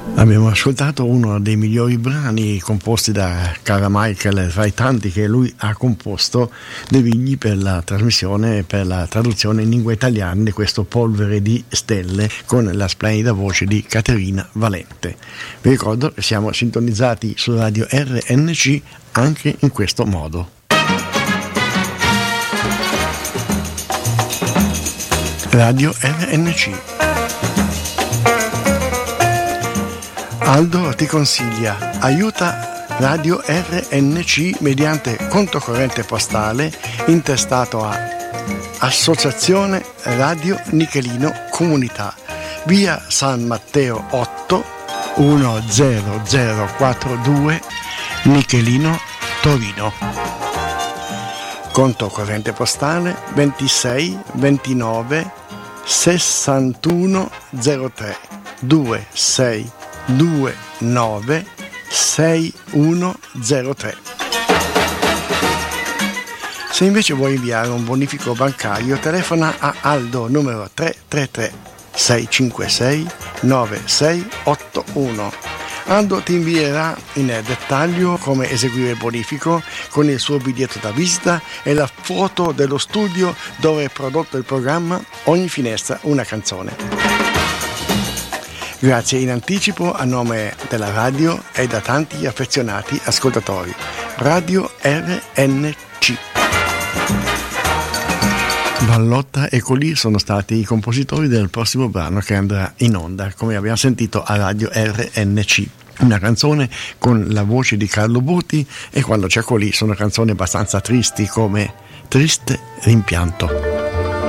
Abbiamo ascoltato uno dei migliori brani composti da Carmichael tra i tanti che lui ha composto De Vigny per la trasmissione, per la traduzione in lingua italiana di questo Polvere di stelle con la splendida voce di Caterina Valente. Vi ricordo che siamo sintonizzati su Radio RNC anche in questo modo. Radio RNC. Aldo ti consiglia, aiuta Radio RNC mediante conto corrente postale intestato a Associazione Radio Nichelino Comunità, via San Matteo 8 10042 Nichelino, Torino. Conto corrente postale 26 29 61 03 26 29 6103. Se invece vuoi inviare un bonifico bancario, telefona a Aldo numero 333 656 9681. Aldo ti invierà in dettaglio come eseguire il bonifico con il suo biglietto da visita e la foto dello studio dove è prodotto il programma Ogni finestra una canzone. Grazie in anticipo a nome della radio e da tanti affezionati ascoltatori. Radio RNC. Vallotta e Colì sono stati i compositori del prossimo brano che andrà in onda, come abbiamo sentito, a Radio RNC. Una canzone con la voce di Carlo Buti, e quando c'è Colì sono canzoni abbastanza tristi come Triste rimpianto.